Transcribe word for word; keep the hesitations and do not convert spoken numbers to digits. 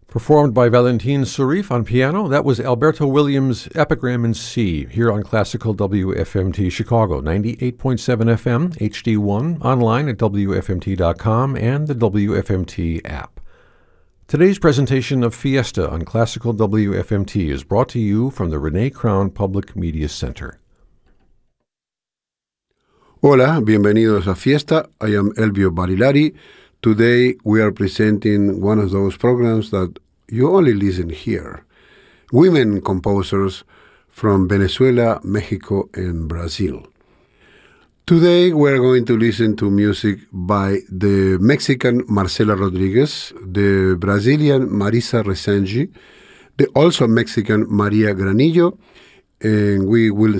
Performed by Valentin Surif on piano, that was Alberto Williams' Epigram in C, here on Classical W F M T Chicago, ninety-eight point seven F M, H D one, online at W F M T dot com and the W F M T app. Today's presentation of Fiesta on Classical W F M T is brought to you from the Renee Crown Public Media Center. Hola, bienvenidos a Fiesta. I am Elvio Barilari. Today we are presenting one of those programs that you only listen here. Women composers from Venezuela, Mexico, and Brazil. Today we are going to listen to music by the Mexican Marcela Rodriguez, the Brazilian Marisa Resenji, the also Mexican Maria Granillo, and we will